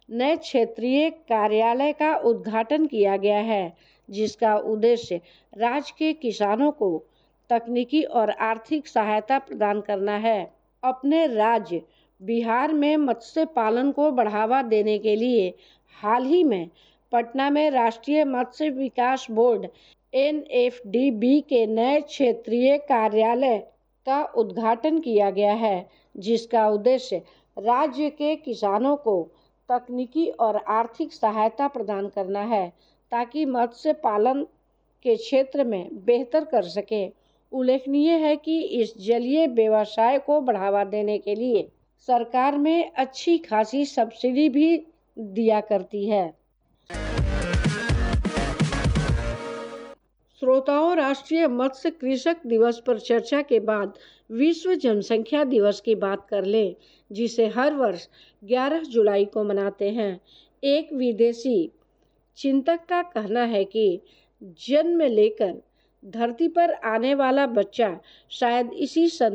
नए क्षेत्रीय कार्यालय का उद्घाटन किया गया है, जिसका उद्देश्य राज्य के किसानों को तकनीकी और आर्थिक सहायता प्रदान करना है। अपने राज्य बिहार में मत्स्य पालन को बढ़ावा देने के लिए हाल ही में पटना में राष्ट्रीय मत्स्य विकास बोर्ड NFDB के नए क्षेत्रीय कार्यालय का उद्घाटन किया गया है, जिसका उद्देश्य राज्य के किसानों को तकनीकी और आर्थिक सहायता प्रदान करना है, ताकि मत्स्य पालन के क्षेत्र में बेहतर कर सके। उल्लेखनीय है कि इस जलीय व्यवसाय को बढ़ावा देने के लिए सरकार में अच्छी खासी सब्सिडी भी दिया करती है। श्रोताओं, राष्ट्रीय मत्स्य कृषक दिवस पर चर्चा के बाद विश्व जनसंख्या दिवस की बात कर लें, जिसे हर वर्ष 11 जुलाई को मनाते हैं। एक विदेशी चिंतक का कहना है कि जन्म लेकर धरती पर आने वाला बच्चा शायद इसी